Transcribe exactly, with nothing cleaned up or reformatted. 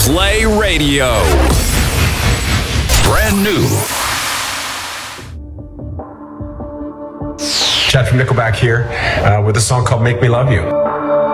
Play Radio. Brand new. Chad from Nickelback here uh, with a song called Make Me Love You.